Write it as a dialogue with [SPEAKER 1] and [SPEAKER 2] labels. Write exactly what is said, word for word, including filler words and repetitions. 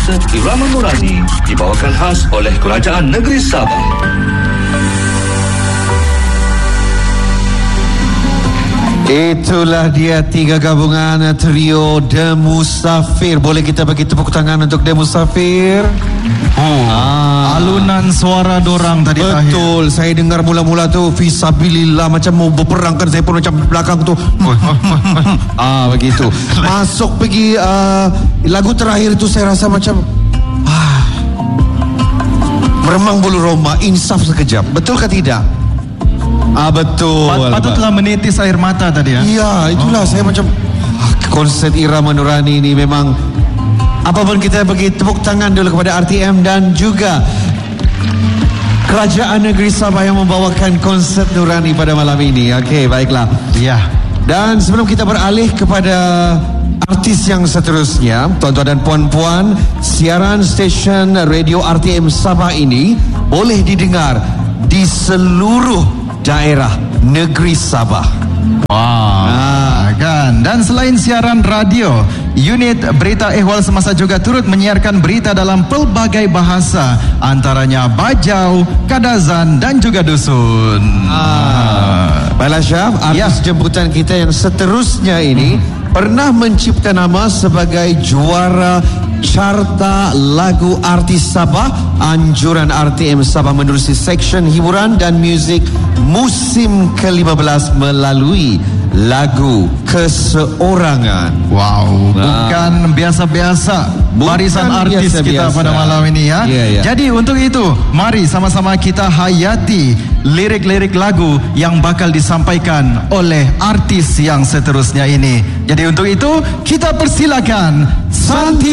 [SPEAKER 1] konsert Irama Nurani dibawakan khas oleh Kerajaan Negeri Sabah.
[SPEAKER 2] Itulah dia tiga gabungan trio The Musafir. Boleh kita bagi tepuk tangan untuk The Musafir?
[SPEAKER 3] Oh, ah. Alunan suara dorang tadi.
[SPEAKER 2] Betul, akhir. Saya dengar mula-mula tu fisabilillah macam mau berperang kan, saya pun macam belakang tu. Ah begitu. Masuk pergi uh, lagu terakhir tu saya rasa macam ah, meremang bulu roma, insaf sekejap. Betul ke tidak? Ah betul.
[SPEAKER 3] Pat, patutlah menitis air mata tadi ya.
[SPEAKER 2] Iya, itulah oh. Saya macam ah, konsert Irama Nurani ini memang apapun kita bagi tepuk tangan dulu kepada R T M dan juga Kerajaan Negeri Sabah yang membawakan konsert Nurani pada malam ini. Okey, baiklah.
[SPEAKER 3] Ya.
[SPEAKER 2] Dan sebelum kita beralih kepada artis yang seterusnya, tuan-tuan dan puan-puan, siaran stesen radio R T M Sabah ini boleh didengar di seluruh daerah negeri Sabah.
[SPEAKER 3] Wah, nah, kan. Dan selain siaran radio, unit berita ehwal semasa juga turut menyiarkan berita dalam pelbagai bahasa, antaranya Bajau, Kadazan dan juga Dusun.
[SPEAKER 2] Ah. Baiklah Syaf, artis ya. Jemputan kita yang seterusnya ini hmm. pernah mencipta nama sebagai juara Carta Lagu Artis Sabah, anjuran R T M Sabah menerusi seksyen hiburan dan muzik musim ke lima belas melalui lagu Keseorangan.
[SPEAKER 3] Wow, nah. bukan biasa-biasa barisan artis biasa, kita biasa. pada malam ini ya. Yeah, yeah. Jadi untuk itu, mari sama-sama kita hayati lirik-lirik lagu yang bakal disampaikan oleh artis yang seterusnya ini. Jadi untuk itu, kita persilakan Santi